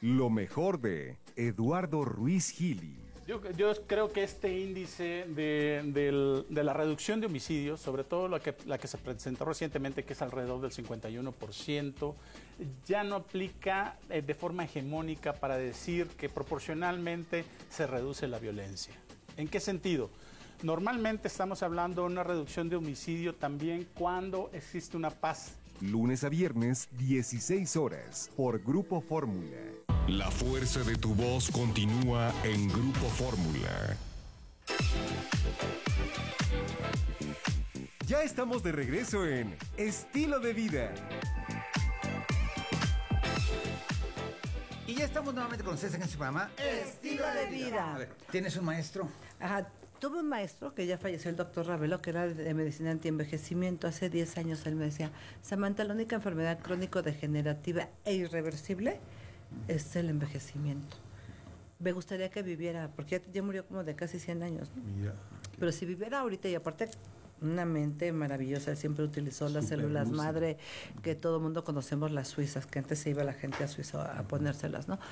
Lo mejor de Eduardo Ruiz Gili. Yo creo que este índice de la reducción de homicidios, sobre todo la que se presentó recientemente, que es alrededor del 51%, ya no aplica de forma hegemónica para decir que proporcionalmente se reduce la violencia. ¿En qué sentido? Normalmente estamos hablando de una reducción de homicidio también cuando existe una paz. Lunes a viernes, 16 horas, por Grupo Fórmula. La fuerza de tu voz continúa en Grupo Fórmula. Ya estamos de regreso en Estilo de Vida. Y ya estamos nuevamente con César en su programa Estilo de Vida. A ver, ¿tienes un maestro? Ajá, tuve un maestro que ya falleció, el doctor Ravelo, que era de medicina antienvejecimiento. Hace 10 años él me decía: Samantha, la única enfermedad crónico-degenerativa e irreversible es el envejecimiento. Me gustaría que viviera, porque ya murió como de casi 100 años, ¿no? Mira. Pero si viviera ahorita, y aparte una mente maravillosa, él siempre utilizó las células madre, que todo el mundo conocemos, las suizas, que antes se iba la gente a Suiza a ponérselas, ¿no?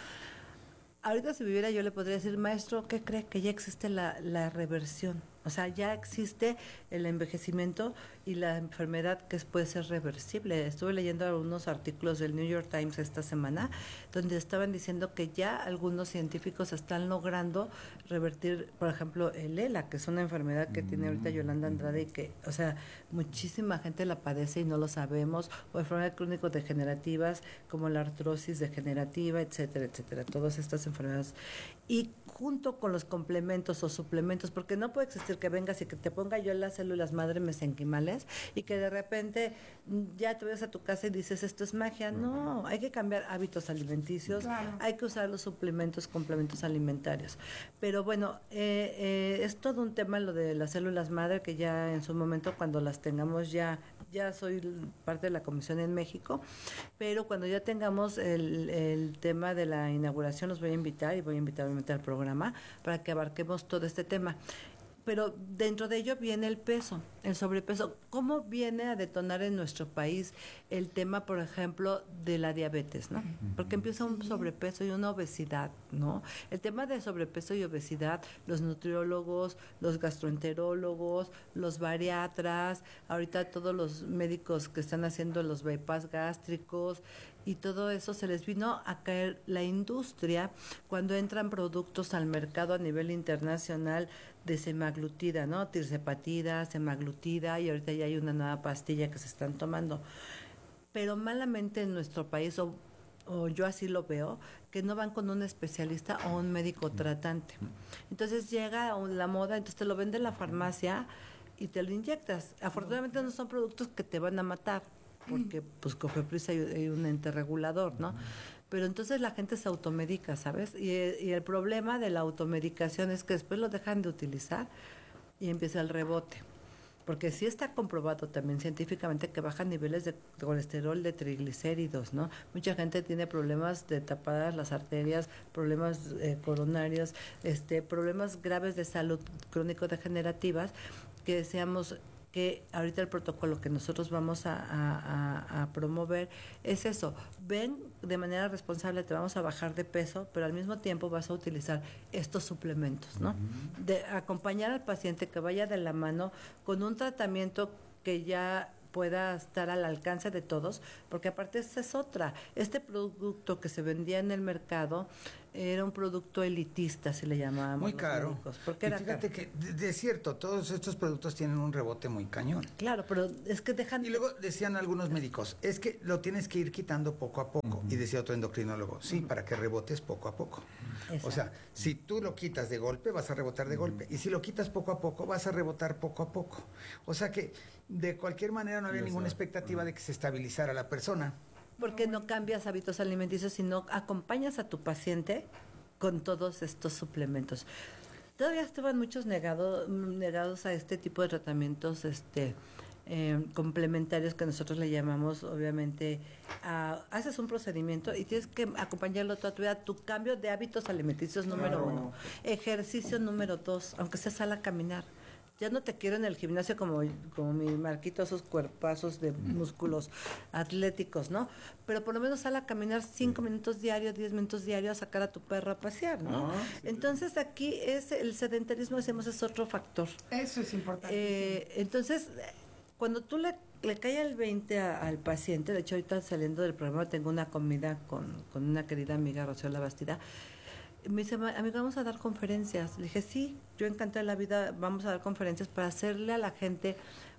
Ahorita si viviera yo le podría decir: maestro, ¿qué cree? Que ya existe la reversión. O sea, ya existe el envejecimiento y la enfermedad que puede ser reversible. Estuve leyendo algunos artículos del New York Times esta semana donde estaban diciendo que ya algunos científicos están logrando revertir, por ejemplo, el ELA, que es una enfermedad que tiene ahorita Yolanda Andrade y que, o sea, muchísima gente la padece y no lo sabemos, o enfermedades crónico-degenerativas como la artrosis degenerativa, etcétera, etcétera, todas estas enfermedades. Y junto con los complementos o suplementos, porque no puede existir que vengas y que te ponga yo las células madre mesenquimales y que de repente ya te vayas a tu casa y dices: esto es magia. No, hay que cambiar hábitos alimenticios, claro. Hay que usar los suplementos, complementos alimentarios. Pero bueno, es todo un tema lo de las células madre, que ya en su momento, cuando las tengamos, ya soy parte de la comisión en México, pero cuando ya tengamos el tema de la inauguración, los voy a invitar y voy a invitar obviamente al programa para que abarquemos todo este tema. Pero dentro de ello viene el peso, el sobrepeso. ¿Cómo viene a detonar en nuestro país el tema, por ejemplo, de la diabetes, ¿no? Porque empieza un sobrepeso y una obesidad, ¿no? El tema de sobrepeso y obesidad, los nutriólogos, los gastroenterólogos, los bariatras, ahorita todos los médicos que están haciendo los bypass gástricos y todo eso, se les vino a caer la industria cuando entran productos al mercado a nivel internacional de semaglutida, ¿no? Tirzepatida, semaglutida, y ahorita ya hay una nueva pastilla que se están tomando. Pero malamente en nuestro país, o yo así lo veo, que no van con un especialista o un médico tratante. Entonces llega la moda, entonces te lo vende la farmacia y te lo inyectas. Afortunadamente no son productos que te van a matar, porque pues Cofepris hay un ente regulador, ¿no? Pero entonces la gente se automedica, ¿sabes? Y el problema de la automedicación es que después lo dejan de utilizar y empieza el rebote. Porque sí está comprobado también científicamente que bajan niveles de colesterol, de triglicéridos, ¿no? Mucha gente tiene problemas de tapadas las arterias, problemas coronarios, problemas graves de salud crónico-degenerativas, que deseamos que ahorita el protocolo que nosotros vamos a promover es eso: ven de manera responsable, te vamos a bajar de peso, pero al mismo tiempo vas a utilizar estos suplementos, ¿no? De acompañar al paciente, que vaya de la mano con un tratamiento que ya pueda estar al alcance de todos, porque aparte esa es otra. Este producto que se vendía en el mercado era un producto elitista, si le llamábamos. Muy caro. Porque era fíjate caro. que, de cierto, todos estos productos tienen un rebote muy cañón. Claro, pero es que dejan... Y luego decían algunos médicos: es que lo tienes que ir quitando poco a poco. Y decía otro endocrinólogo: sí, para que rebotes poco a poco. Exacto. O sea, si tú lo quitas de golpe, vas a rebotar de golpe. Y si lo quitas poco a poco, vas a rebotar poco a poco. O sea que, de cualquier manera, no había ninguna expectativa de que se estabilizara la persona. Porque no cambias hábitos alimenticios, sino acompañas a tu paciente con todos estos suplementos. Todavía estaban muchos negados a este tipo de tratamientos complementarios, que nosotros le llamamos, obviamente, haces un procedimiento y tienes que acompañarlo toda tu vida. Tu cambio de hábitos alimenticios número 1, ejercicio número 2, aunque sea sal a caminar. Ya no te quiero en el gimnasio como mi Marquito, esos cuerpazos de músculos atléticos, ¿no? Pero por lo menos sal a caminar 5 minutos diarios, 10 minutos diarios, a sacar a tu perro a pasear, ¿no? Entonces aquí es el sedentarismo, decimos, es otro factor. Eso es importante. Entonces, cuando tú le cae el 20 al paciente, de hecho ahorita saliendo del programa tengo una comida con una querida amiga, Rocío Labastida, me dice, amiga, vamos a dar conferencias. Le dije, sí, yo encantada de la vida, vamos a dar conferencias para hacerle a la gente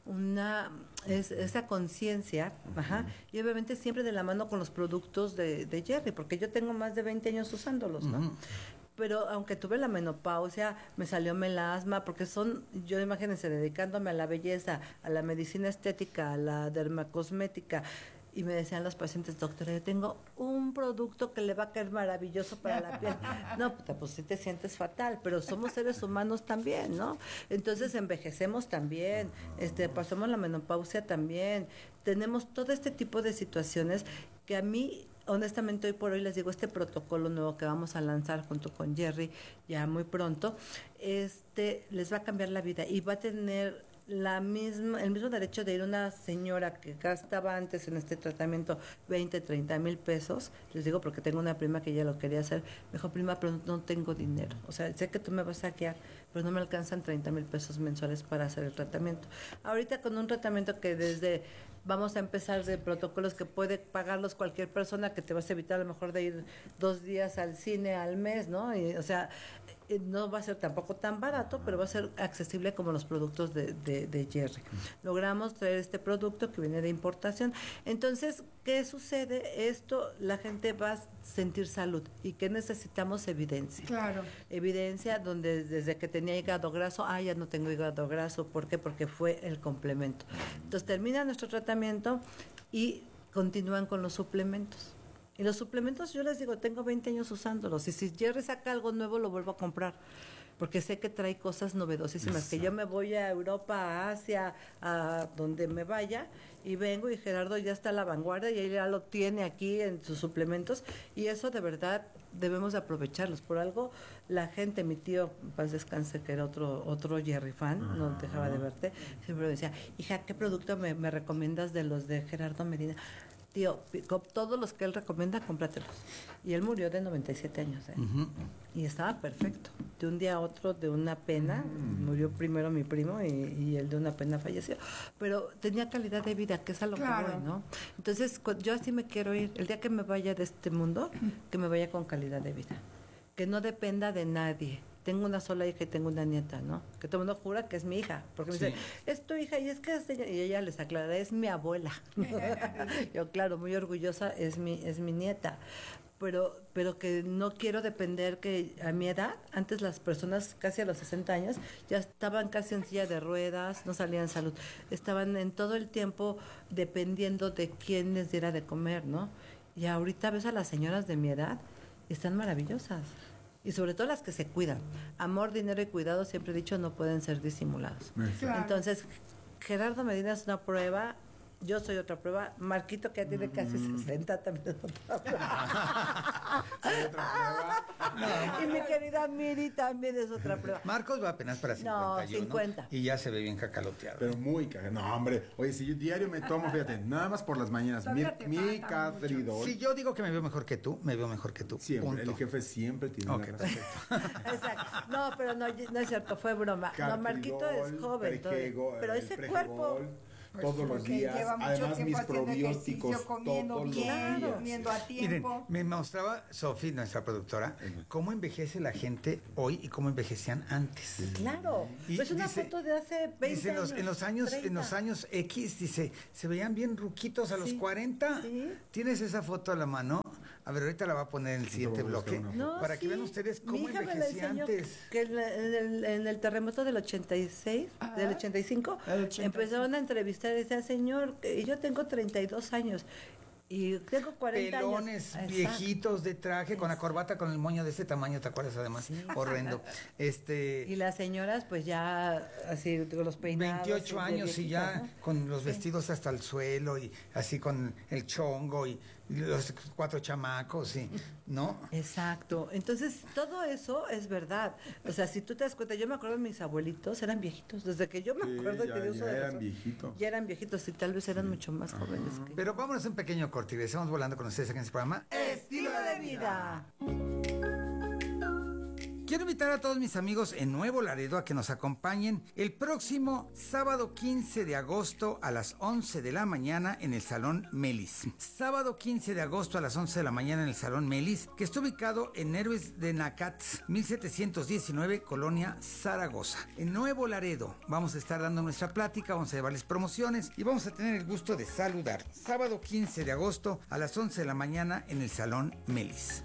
esa conciencia, y obviamente siempre de la mano con los productos de Jerry, porque yo tengo más de 20 años usándolos, ¿no? Pero aunque tuve la menopausia, me salió melasma, porque yo imagínense, dedicándome a la belleza, a la medicina estética, a la dermacosmética, y me decían los pacientes, doctora, yo tengo un producto que le va a caer maravilloso para la piel. No, pues sí te sientes fatal, pero somos seres humanos también, ¿no? Entonces envejecemos también, pasamos la menopausia también, tenemos todo este tipo de situaciones que a mí, honestamente, hoy por hoy les digo, este protocolo nuevo que vamos a lanzar junto con Jerry ya muy pronto, les va a cambiar la vida y va a tener el mismo derecho de ir una señora que gastaba antes en este tratamiento 20, 30 mil pesos, les digo porque tengo una prima que ya lo quería hacer, me dijo, prima, pero no tengo dinero, o sea, sé que tú me vas a guiar, pero no me alcanzan 30 mil pesos mensuales para hacer el tratamiento. Ahorita con un tratamiento que vamos a empezar de protocolos que puede pagarlos cualquier persona, que te vas a evitar a lo mejor de ir 2 días al cine al mes, ¿no? Y, o sea, no va a ser tampoco tan barato, pero va a ser accesible como los productos de Jerry. Logramos traer este producto que viene de importación. Entonces, ¿qué sucede? La gente va a sentir salud. ¿Y qué necesitamos? Evidencia. Claro. Evidencia donde desde que tenía hígado graso, ya no tengo hígado graso. ¿Por qué? Porque fue el complemento. Entonces, termina nuestro tratamiento y continúan con los suplementos. Y los suplementos, yo les digo, tengo 20 años usándolos. Y si Jerry saca algo nuevo, lo vuelvo a comprar. Porque sé que trae cosas novedosísimas. Que yo me voy a Europa, a Asia, a donde me vaya, y vengo y Gerardo ya está a la vanguardia y él ya lo tiene aquí en sus suplementos. Y eso de verdad debemos de aprovecharlos. Por algo, la gente, mi tío, paz descanse, que era otro Jerry fan, no dejaba de verte, siempre me decía, hija, ¿qué producto me recomiendas de los de Gerardo Medina? Tío, todos los que él recomienda, cómpratelos. Y él murió de 97 años, y estaba perfecto. De un día a otro, de una pena, murió primero mi primo y él de una pena falleció. Pero tenía calidad de vida, que es a lo que voy, ¿no? Entonces, yo así me quiero ir. El día que me vaya de este mundo, que me vaya con calidad de vida. Que no dependa de nadie. Tengo una sola hija y tengo una nieta, ¿no? Que todo el mundo jura que es mi hija, porque me dice, es tu hija, y es que y ella les aclara, es mi abuela. Yo, claro, muy orgullosa, es mi nieta. Pero que no quiero depender, que a mi edad, antes las personas casi a los 60 años ya estaban casi en silla de ruedas, no salían en salud, estaban en todo el tiempo dependiendo de quién les diera de comer, ¿no? Y ahorita ves a las señoras de mi edad, están maravillosas. Y sobre todo las que se cuidan. Amor, dinero y cuidado, siempre he dicho, no pueden ser disimulados. Claro. Entonces, Gerardo Medina es una prueba, yo soy otra prueba, Marquito, que ya tiene casi 60, también es otra prueba. Y mi querida Miri también es otra prueba. Marcos va apenas para 51. No, 50. Y ya se ve bien cacaloteado. Pero muy cacaloteado. No, hombre. Oye, si yo diario me tomo, fíjate, nada más por las mañanas, mi Cadridol. Si yo digo que me veo mejor que tú, me veo mejor que tú. Siempre. Punto. El jefe siempre tiene una razón. Exacto. No, pero no es cierto, fue broma. Cadridol, no, Marquito es joven. Pero ese cuerpo... Pues todos los días, además mis probióticos comiendo todos bien, los días. comiendo a tiempo. Miren, me mostraba Sofi, nuestra productora, cómo envejece la gente hoy y cómo envejecían antes. Claro, Y es una dice- foto de hace 20 Dice, años. en los años X, dice, se veían bien ruquitos a los Sí, 40. sí. ¿Tienes esa foto a la mano? A ver, ahorita la va a poner en el siguiente voy a buscar bloque. una No, para que sí. vean ustedes Mi cómo hija me la envejecía enseñó antes. que en el terremoto del 86, del 85, El 85. empezaron a entrevistar y decían, señor, yo tengo 32 años y tengo 40 Pelones años. viejitos de traje con la corbata con el moño de ese tamaño, ¿te acuerdas además? Horrendo. Y las señoras, pues ya así, con los peinados. 28 de años y viejitas, ya ¿no? con los vestidos hasta el suelo y así con el chongo y los 4 chamacos, sí, ¿no? Exacto. Entonces, todo eso es verdad. O sea, si tú te das cuenta, yo me acuerdo de mis abuelitos, eran viejitos. Desde que yo me acuerdo ya, que de uso ya de eran razón, viejitos. ya eran viejitos y tal vez eran mucho más jóvenes que... Pero vámonos a un pequeño corte y regresamos volando con ustedes aquí en este programa. Estilo de vida. Quiero invitar a todos mis amigos en Nuevo Laredo a que nos acompañen el próximo sábado 15 de agosto a las 11 de la mañana en el Salón Melis. Sábado 15 de agosto a las 11 de la mañana en el Salón Melis, que está ubicado en Héroes de Nacatz, 1719, Colonia Zaragoza. En Nuevo Laredo vamos a estar dando nuestra plática, vamos a llevarles promociones y vamos a tener el gusto de saludar. Sábado 15 de agosto a las 11 de la mañana en el Salón Melis.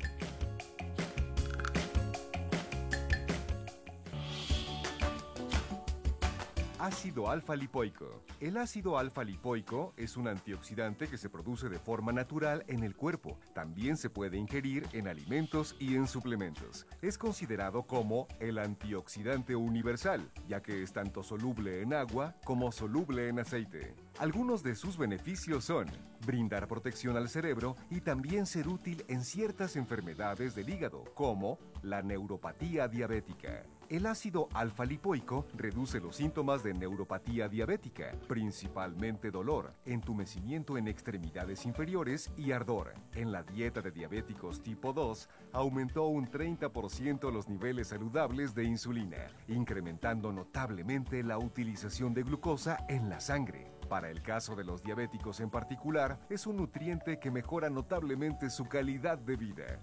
Ácido alfa-lipoico. El ácido alfa-lipoico es un antioxidante que se produce de forma natural en el cuerpo. También se puede ingerir en alimentos y en suplementos. Es considerado como el antioxidante universal, ya que es tanto soluble en agua como soluble en aceite. Algunos de sus beneficios son brindar protección al cerebro y también ser útil en ciertas enfermedades del hígado, como la neuropatía diabética. El ácido alfa-lipoico reduce los síntomas de neuropatía diabética, principalmente dolor, entumecimiento en extremidades inferiores y ardor. En la dieta de diabéticos tipo 2, aumentó un 30% los niveles saludables de insulina, incrementando notablemente la utilización de glucosa en la sangre. Para el caso de los diabéticos en particular, es un nutriente que mejora notablemente su calidad de vida.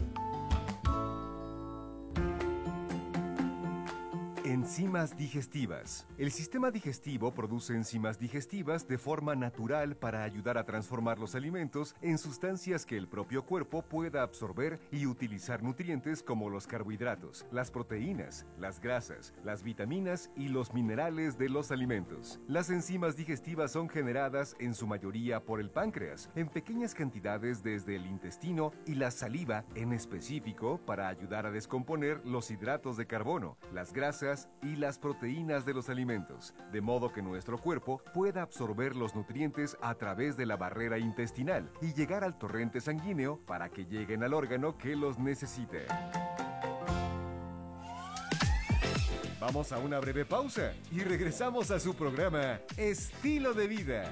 Enzimas digestivas. El sistema digestivo produce enzimas digestivas de forma natural para ayudar a transformar los alimentos en sustancias que el propio cuerpo pueda absorber y utilizar nutrientes como los carbohidratos, las proteínas, las grasas, las vitaminas y los minerales de los alimentos. Las enzimas digestivas son generadas en su mayoría por el páncreas, en pequeñas cantidades desde el intestino y la saliva en específico para ayudar a descomponer los hidratos de carbono, las grasas y las proteínas de los alimentos, de modo que nuestro cuerpo pueda absorber los nutrientes a través de la barrera intestinal y llegar al torrente sanguíneo para que lleguen al órgano que los necesite. Vamos a una breve pausa y regresamos a su programa Estilo de Vida.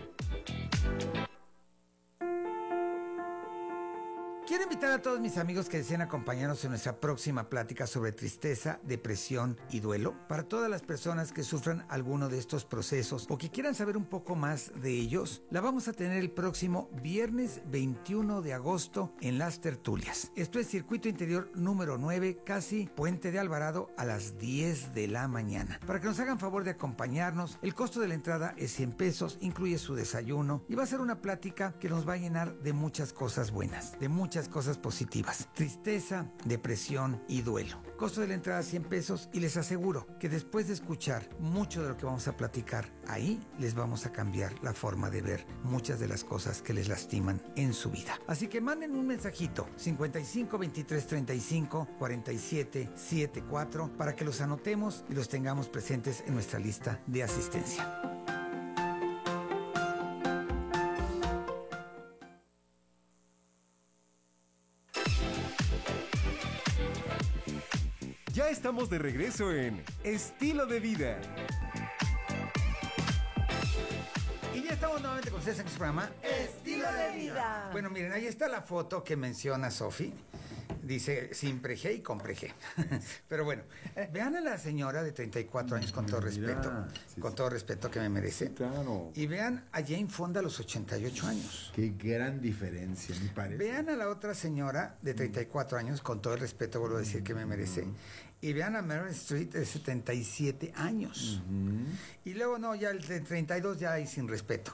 Quiero invitar a todos mis amigos que deseen acompañarnos en nuestra próxima plática sobre tristeza, depresión y duelo. Para todas las personas que sufran alguno de estos procesos o que quieran saber un poco más de ellos, la vamos a tener el próximo viernes 21 de agosto en Las Tertulias. Esto es Circuito Interior número 9, casi Puente de Alvarado, a las 10 de la mañana. Para que nos hagan favor de acompañarnos, el costo de la entrada es 100 pesos, incluye su desayuno y va a ser una plática que nos va a llenar de muchas cosas buenas, de muchas cosas positivas. Tristeza, depresión y duelo. Costo de la entrada 100 pesos y les aseguro que después de escuchar mucho de lo que vamos a platicar ahí, les vamos a cambiar la forma de ver muchas de las cosas que les lastiman en su vida. Así que manden un mensajito 55 23 35 47 74 para que los anotemos y los tengamos presentes en nuestra lista de asistencia. Ya estamos de regreso en Estilo de Vida. Y ya estamos nuevamente con ustedes en este programa Estilo de Vida. Bueno, miren, ahí está la foto que menciona Sofi. Dice sin pre-G y con pre-G. Pero bueno, vean a la señora de 34 años con todo respeto, con todo respeto que me merece. Claro. Y vean a Jane Fonda a los 88 años. Qué gran diferencia, me parece. Vean a la otra señora de 34 años, con todo el respeto, vuelvo a decir que me merece. Y vean a Meryl Streep de 77 años. Y luego, no, ya el de 32 ya hay sin respeto.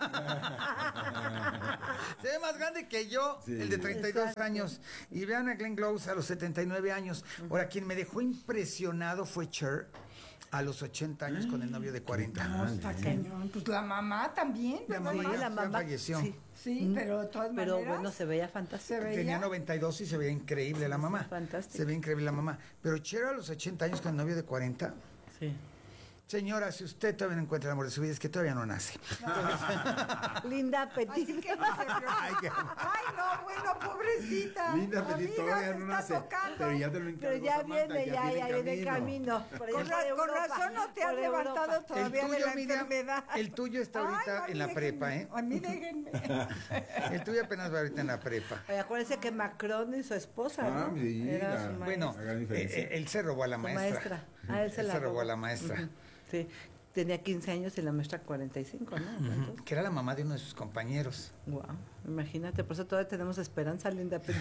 Se ve más grande que yo, sí, el de 32 exacto. años. Y vean a Glenn Close a los 79 años. Ahora, quien me dejó impresionado fue Cher. A los 80 años con el novio de 40. No, está cañón. Pues la mamá también. La mamá ya falleció. Sí, sí, pero de todas maneras. Pero bueno, se veía fantástico. Tenía 92 y se veía increíble la mamá. Fantástico. Se veía increíble la mamá. Pero Cher a los 80 años con el novio de 40. Sí. Señora, si usted todavía no encuentra el amor de su vida, es que todavía no nace. Linda Petit. Así que no se preocupe. Ay, no, bueno, pobrecita. Linda Petit, Amiga, todavía te no está nace. tocando. Pero ya te lo encargo, Pero ya Samantha, viene, ya viene camino. Por Con, allá por con Europa, razón no te has por levantado Europa. todavía de la Miriam, enfermedad. el tuyo está ahorita Ay, en la déjenme, prepa, ¿eh? A mí déjenme. El tuyo apenas va ahorita en la prepa. Oye, acuérdense que Macron y su esposa, Ah, ¿no? mira. Era su maestra. Bueno, La gran diferencia. él se robó a la Su maestra. Ah, él se la robó robó. a la maestra. Ujú. Sí, tenía 15 años y la maestra 45, ¿no? Entonces, Que era la mamá de uno de sus compañeros. wow, imagínate, por eso todavía tenemos esperanza, Linda Petit.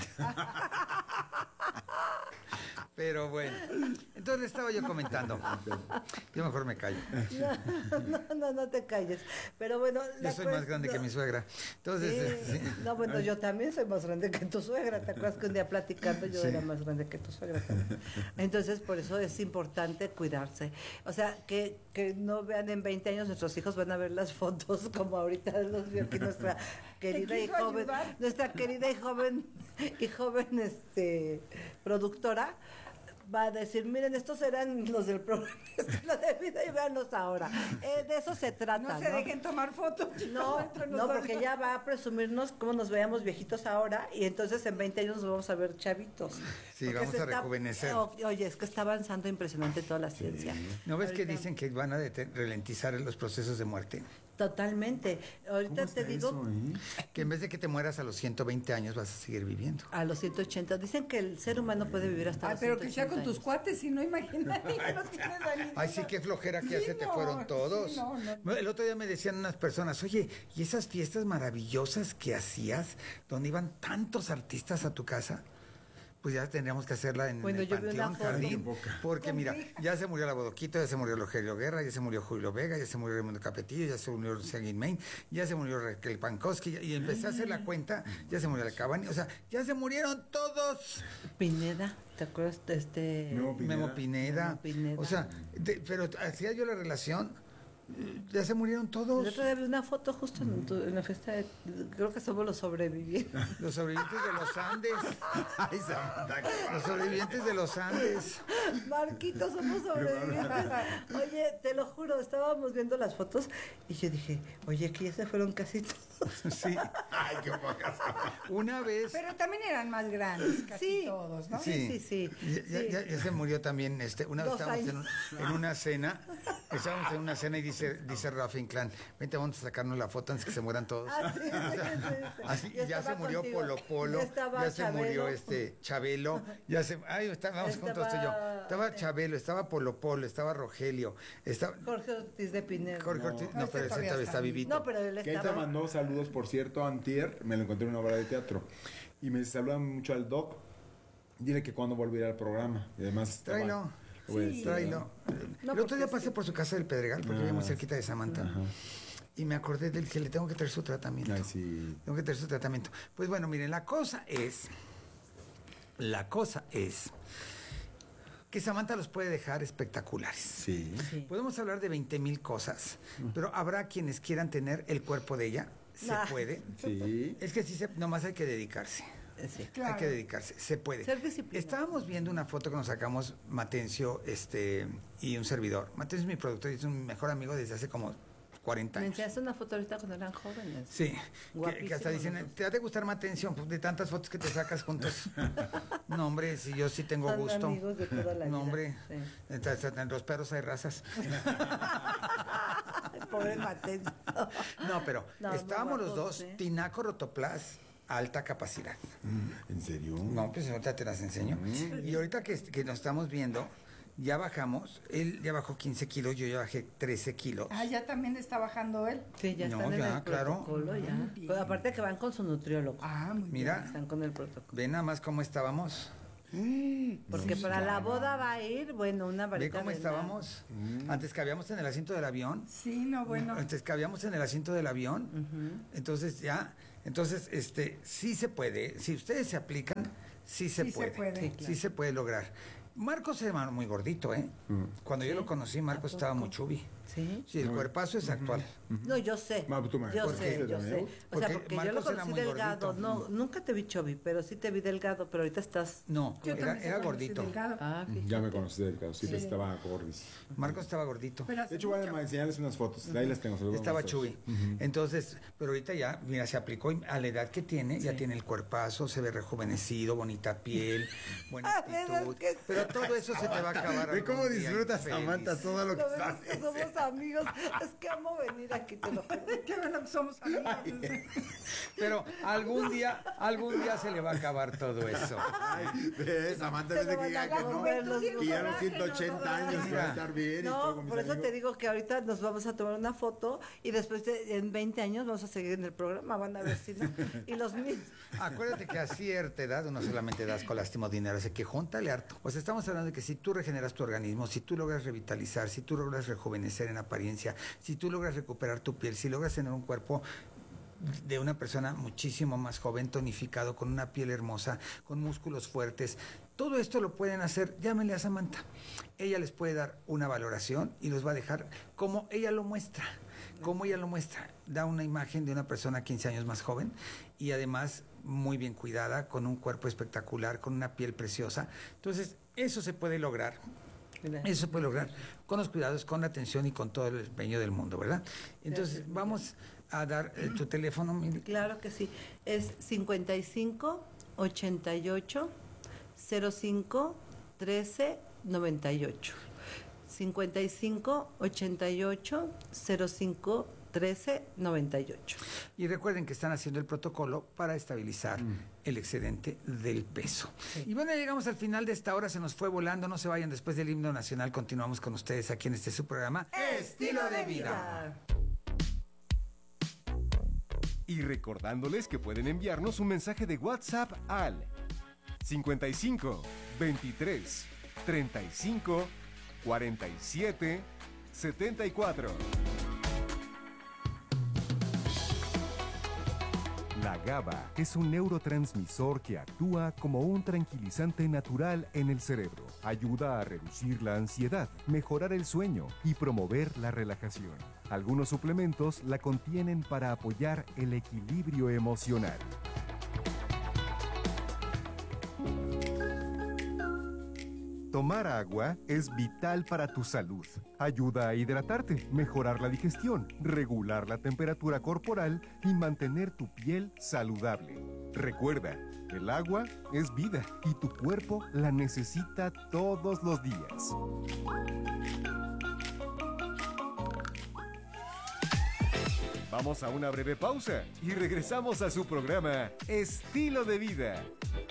Pero bueno, entonces le estaba yo comentando. Yo mejor me callo. No te calles. Pero bueno, Yo soy más grande que mi suegra. Entonces, Sí. No, bueno, yo también soy más grande que tu suegra. ¿Te acuerdas que un día platicando yo Sí. era más grande que tu suegra también? Entonces, por eso es importante cuidarse. O sea, que no vean en 20 años nuestros hijos, van a ver las fotos como ahorita los vio aquí nuestra querida y quiso joven, ayudar. nuestra querida y joven productora. Va a decir, miren, estos eran los del programa Estilo de Vida y véanlos ahora. De eso se trata, No se dejen tomar fotos. No, Entre no, nosotros. porque ya va a presumirnos cómo nos veamos viejitos ahora y entonces en 20 años nos vamos a ver chavitos. Sí, Porque vamos se a rejuvenecer. Oye, es que está avanzando impresionante toda la ciencia. ¿No ves que Ahorita- dicen que van a ralentizar los procesos de muerte? Totalmente. Ahorita te digo, Que en vez de que te mueras a los 120 años vas a seguir viviendo. a los 180, dicen que el ser humano puede vivir hasta Ay, los pero que sea 180 con tus años. cuates, si no, imagínate, no tienes a ninguno. Ay, sí, qué flojera que ya Sí, se te no, fueron todos. sí, no. El otro día me decían unas personas, oye, ¿y esas fiestas maravillosas que hacías, donde iban tantos artistas a tu casa? Pues ya tendríamos que hacerla en Bueno, el yo vi una Panteón foto. Jardín. Porque Con mira, Rick. ya se murió la Bodoquito, ya se murió Rogelio Guerra, ya se murió Julio Vega, ya se murió Raimundo Capetillo, ya se murió Seguin Main, ya se murió Raquel Pankowski, y empecé a hacer la cuenta, ya se murió la Cabani, o sea, ya se murieron todos. Pineda, ¿te acuerdas de este? Memo Pineda. Memo Pineda. O sea, pero hacía yo la relación, ya se murieron El todos. otro día vi una foto justo en la fiesta de, creo que somos los sobrevivientes. Los sobrevivientes de los Andes. Ay, Samantha, qué Los sobrevivientes de los Andes. Marquitos, somos sobrevivientes. Oye, te lo juro, estábamos viendo las fotos y yo dije, oye, que ya se fueron casi todos. Sí. Ay, qué pocas. Una vez. Pero también eran más grandes, casi Sí. todos, ¿no? Sí. Ya se murió también. Una vez 2 estábamos años. en una cena. Estábamos en una cena y dice Rafa Inclán, vente, vamos a sacarnos la foto antes que se mueran todos. Ah, sí. Así, Yo ya se estaba murió contigo. Polo Polo, Ya estaba ya se murió Chabelo. Chabelo, estábamos juntos tú y yo. Estaba Chabelo, estaba Polo Polo, estaba Rogelio, estaba Jorge Ortiz de Pineda. Jorge Ortiz, No, no, pero ese todavía todavía está está vivito. No, pero él Que él te estaba. mandó saludos, por cierto, antier, me lo encontré en una obra de teatro. Y me saluda mucho al Doc. Dile que cuando volverá al programa. Y además estaba- Tráelo. lo voy a decir, Tráelo. No, El otro día porque pasé por su casa del Pedregal, porque vivía muy Ah, cerquita de Samantha. Ajá. Y me acordé del que le tengo que traer su tratamiento. Ay, sí. Tengo que traer su tratamiento. Pues bueno, miren, la cosa es que Samantha los puede dejar espectaculares. Sí. Sí. Podemos hablar de 20,000 cosas, pero habrá quienes quieran tener el cuerpo de ella. Se Ah. puede. Sí. Es que sí, nomás hay que dedicarse. Sí. Claro. Hay que dedicarse, se puede. Ser disciplinado. Estábamos viendo una foto que nos sacamos Matencio y un servidor. Matencio es mi productor y es un mejor amigo desde hace como 40 Me años. enseñaste una foto ahorita cuando eran jóvenes. Sí, que hasta Guapísimos dicen, los dos. ¿te ha de gustar más atención de tantas fotos que te sacas juntos? No, hombre, si yo sí tengo Son gusto. amigos de toda la No, vida. hombre, Sí. en los perros hay razas. Pobre Matencio. No, pero No, estábamos muy los guapos, dos, ¿eh? Tinaco Rotoplas, alta capacidad. ¿En serio? No, pues ahorita te las enseño. Y ahorita que nos estamos viendo, ya bajamos, él ya bajó 15 kilos, yo ya bajé 13 kilos. Ah, ya también está bajando él. Sí, ya No, están en ya, el claro. protocolo, ya. bien. Pero aparte que van con su nutriólogo. Ah, muy bien. Mira, Están con el protocolo. ve nada más cómo estábamos. Porque para la boda va a ir, bueno, una Ve varita cómo de estábamos. Antes cabíamos en el asiento del avión. Sí, no, bueno. Antes cabíamos en el asiento del avión. Entonces ya, sí se puede. Si ustedes se aplican, sí se Sí se puede. puede. Sí, claro. Sí se puede lograr. Marcos era muy gordito, ¿eh? Cuando yo lo conocí, Marcos estaba muy chubi. Sí. Sí, el cuerpazo es actual. No, yo sé. ¿Tú me Yo conociste sé, yo sé. también? O sea, Porque porque yo lo Marcos era conocí muy delgado. gordito. No, nunca te vi chubby, pero sí te vi delgado, pero ahorita estás... No, Yo era, también era soy gordito. delgado. Ah, Ya me conocí del caso, sí, estaba gordis. Marcos estaba gordito. Pero De hecho, voy a enseñarles unas fotos. Ahí las tengo. se las voy a Estaba mostrar. chubby. Entonces, pero ahorita ya, mira, se aplicó a la edad que tiene, ya tiene el cuerpazo, se ve rejuvenecido, bonita piel, buena actitud. Pero todo eso se te va a acabar. Ve cómo algún día, disfruta infeliz. Samantha todo lo que ¿no ves sabe. que somos amigos? Es que amo venir aquí, te lo juro. Qué bueno que somos amigos. Pero algún día se le va a acabar todo eso. Samantha Se dice lo que van a ya que agarrar no, ver los que ya a los colágenos, 180 años que va a estar bien y todo No, con mis por eso amigos. te digo que ahorita nos vamos a tomar una foto y después en 20 años vamos a seguir en el programa, van a ver si no. Y los mismos. Acuérdate que a cierta edad uno solamente das con lástima dinero, así que júntale harto. O sea, estamos hablando de que si tú regeneras tu organismo, si tú logras revitalizar, si tú logras rejuvenecer en apariencia, si tú logras recuperar tu piel, si logras tener un cuerpo de una persona muchísimo más joven, tonificado, con una piel hermosa, con músculos fuertes, todo esto lo pueden hacer, llámenle a Samantha. Ella les puede dar una valoración y los va a dejar como ella lo muestra. Como ella lo muestra, da una imagen de una persona 15 años más joven y además muy bien cuidada, con un cuerpo espectacular, con una piel preciosa. Entonces, eso se puede lograr. Eso se puede lograr con los cuidados, con la atención y con todo el empeño del mundo, ¿verdad? Entonces, vamos a dar tu teléfono, Mili. Claro que sí. Es 55 88 05 13 98. 55 88 05 13 98. Y recuerden que están haciendo el protocolo para estabilizar el excedente del peso. Sí. Y bueno, llegamos al final de esta hora, se nos fue volando, no se vayan, después del himno nacional continuamos con ustedes aquí en su programa Estilo de Vida. Y recordándoles que pueden enviarnos un mensaje de WhatsApp al 55 23 35 47 74. La GABA es un neurotransmisor que actúa como un tranquilizante natural en el cerebro. Ayuda a reducir la ansiedad, mejorar el sueño y promover la relajación. Algunos suplementos la contienen para apoyar el equilibrio emocional. Tomar agua es vital para tu salud. Ayuda a hidratarte, mejorar la digestión, regular la temperatura corporal y mantener tu piel saludable. Recuerda, el agua es vida y tu cuerpo la necesita todos los días. Vamos a una breve pausa y regresamos a su programa Estilo de Vida.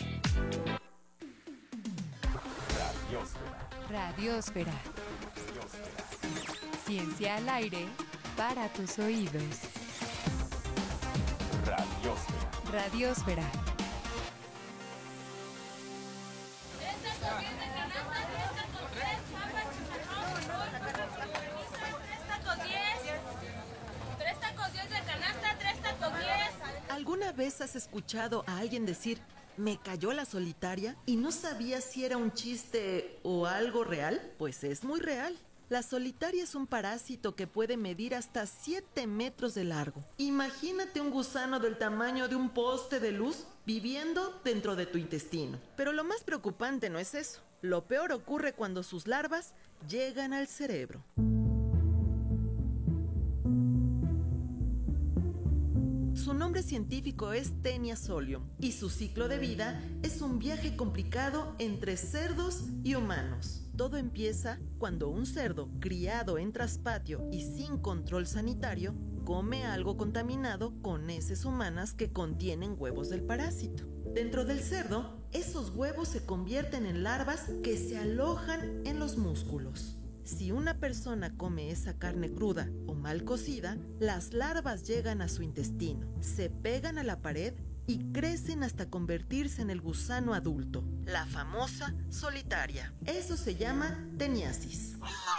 Radiosfera. Ciencia al aire para tus oídos. Radiosfera. ¿Alguna vez has escuchado a alguien decir, me cayó la solitaria y no sabía si era un chiste o algo real? Pues es muy real. La solitaria es un parásito que puede medir hasta 7 metros de largo. Imagínate un gusano del tamaño de un poste de luz viviendo dentro de tu intestino. Pero lo más preocupante no es eso. Lo peor ocurre cuando sus larvas llegan al cerebro. Su nombre científico es Taenia solium y su ciclo de vida es un viaje complicado entre cerdos y humanos. Todo empieza cuando un cerdo criado en traspatio y sin control sanitario come algo contaminado con heces humanas que contienen huevos del parásito. Dentro del cerdo, esos huevos se convierten en larvas que se alojan en los músculos. Si una persona come esa carne cruda o mal cocida, las larvas llegan a su intestino, se pegan a la pared y crecen hasta convertirse en el gusano adulto, la famosa solitaria. Eso se llama teniasis.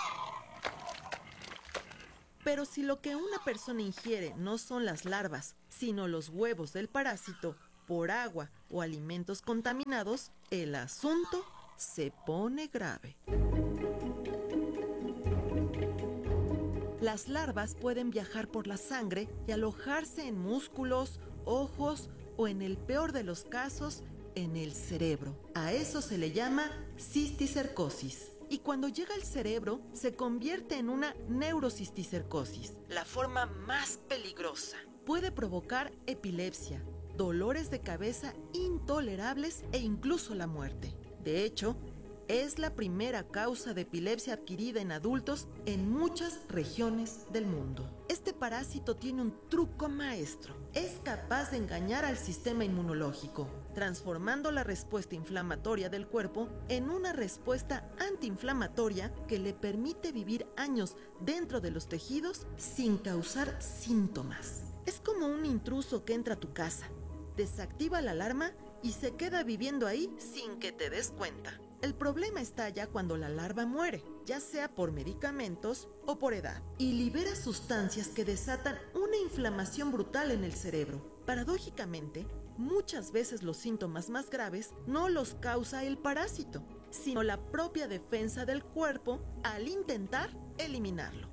Pero si lo que una persona ingiere no son las larvas, sino los huevos del parásito, por agua o alimentos contaminados, el asunto se pone grave. Las larvas pueden viajar por la sangre y alojarse en músculos, ojos o, en el peor de los casos, en el cerebro. A eso se le llama cisticercosis. Y cuando llega al cerebro, se convierte en una neurocisticercosis, la forma más peligrosa. Puede provocar epilepsia, dolores de cabeza intolerables e incluso la muerte. De hecho, es la primera causa de epilepsia adquirida en adultos en muchas regiones del mundo. Este parásito tiene un truco maestro. Es capaz de engañar al sistema inmunológico, transformando la respuesta inflamatoria del cuerpo en una respuesta antiinflamatoria que le permite vivir años dentro de los tejidos sin causar síntomas. Es como un intruso que entra a tu casa, desactiva la alarma y se queda viviendo ahí sin que te des cuenta. El problema está ya cuando la larva muere, ya sea por medicamentos o por edad, y libera sustancias que desatan una inflamación brutal en el cerebro. Paradójicamente, muchas veces los síntomas más graves no los causa el parásito, sino la propia defensa del cuerpo al intentar eliminarlo.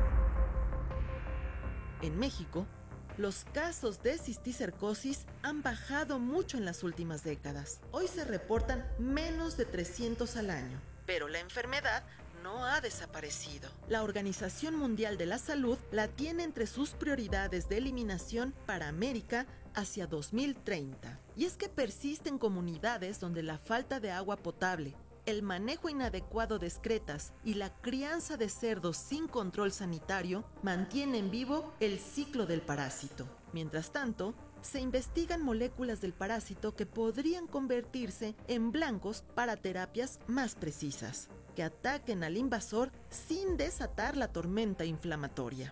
En México, los casos de cisticercosis han bajado mucho en las últimas décadas. Hoy se reportan menos de 300 al año, pero la enfermedad no ha desaparecido. La Organización Mundial de la Salud la tiene entre sus prioridades de eliminación para América hacia 2030. Y es que persisten comunidades donde la falta de agua potable, el manejo inadecuado de excretas y la crianza de cerdos sin control sanitario mantienen vivo el ciclo del parásito. Mientras tanto, se investigan moléculas del parásito que podrían convertirse en blancos para terapias más precisas, que ataquen al invasor sin desatar la tormenta inflamatoria.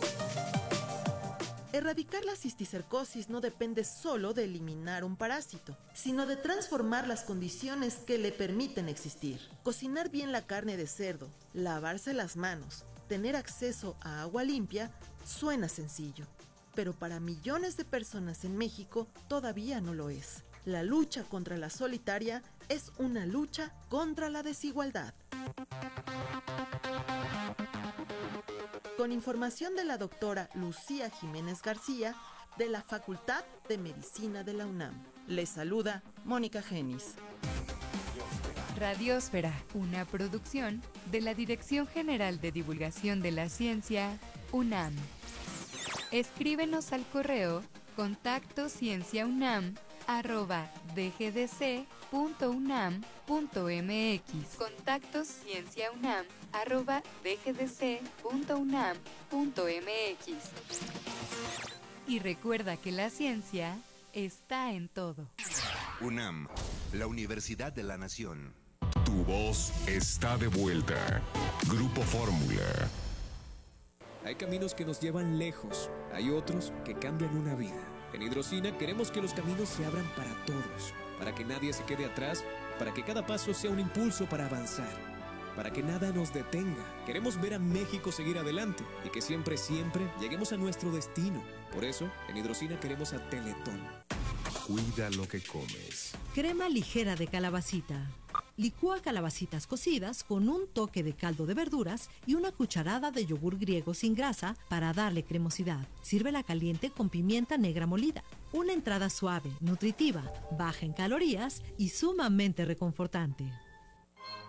Erradicar la cisticercosis no depende solo de eliminar un parásito, sino de transformar las condiciones que le permiten existir. Cocinar bien la carne de cerdo, lavarse las manos, tener acceso a agua limpia, suena sencillo. Pero para millones de personas en México todavía no lo es. La lucha contra la solitaria es una lucha contra la desigualdad. Con información de la doctora Lucía Jiménez García, de la Facultad de Medicina de la UNAM. Les saluda Mónica Genis. Radiósfera, una producción de la Dirección General de Divulgación de la Ciencia, UNAM. Escríbenos al correo contactoscienciaunam@dgdc.unam.mx. contactoscienciaunam@dgdc.unam.mx. Y recuerda que la ciencia está en todo. UNAM, la Universidad de la Nación. Tu voz está de vuelta. Grupo Fórmula. Hay caminos que nos llevan lejos, hay otros que cambian una vida. En Hidrocina queremos que los caminos se abran para todos, para que nadie se quede atrás, para que cada paso sea un impulso para avanzar, para que nada nos detenga. Queremos ver a México seguir adelante y que siempre, siempre lleguemos a nuestro destino. Por eso, en Hidrocina queremos a Teletón. Cuida lo que comes. Crema ligera de calabacita. Licúa calabacitas cocidas con un toque de caldo de verduras y una cucharada de yogur griego sin grasa para darle cremosidad. Sírvela caliente con pimienta negra molida. Una entrada suave, nutritiva, baja en calorías y sumamente reconfortante.